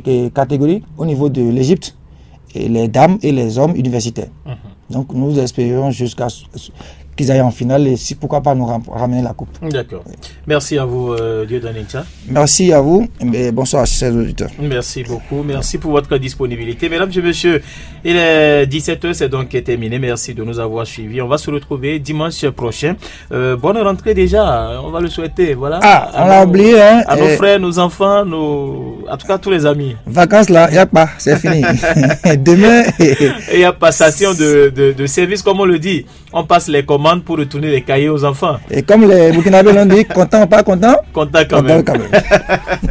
catégories au niveau de l'Égypte, et les dames et les hommes universitaires. Donc nous espérons jusqu'à qu'ils aillent en finale et si pourquoi pas nous ramener la coupe. D'accord. Merci à vous, Dieudonné Ntia. Merci à vous et bonsoir à chers auditeurs. Merci beaucoup. Merci pour votre disponibilité. Mesdames et messieurs, il est 17h, c'est donc terminé. Merci de nous avoir suivis. On va se retrouver dimanche prochain. Bonne rentrée déjà. On va le souhaiter. Voilà. On l'a oublié. À nos frères, nos enfants, en tout cas tous les amis. Vacances là, il n'y a pas. C'est fini. Demain. Il y a passation de service, comme on le dit. On passe les commandes pour retourner les cahiers aux enfants. Et comme les Burkinabés l'ont dit, content ou pas content? Content quand même.